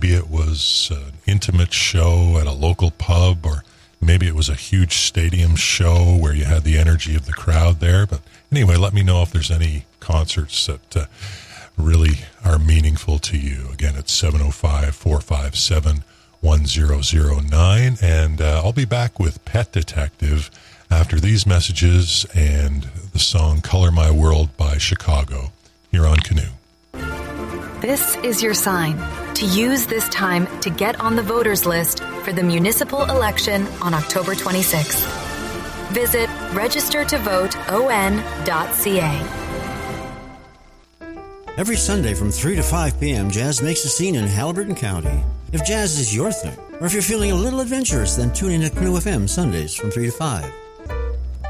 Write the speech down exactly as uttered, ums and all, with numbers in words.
maybe it was an intimate show at a local pub, or maybe it was a huge stadium show where you had the energy of the crowd there. But anyway, let me know if there's any concerts that uh, really are meaningful to you. Again, it's seven oh five, four five seven, one oh oh nine, and uh, I'll be back with Pet Detective after these messages and the song Color My World by Chicago here on Canoe. This is your sign to use this time to get on the voters list for the municipal election on October twenty-sixth. Visit register to vote o n dot c a. Every Sunday from three to five p.m., Jazz makes a scene in Haliburton County. If jazz is your thing, or if you're feeling a little adventurous, then tune in to Canoe F M Sundays from three to five.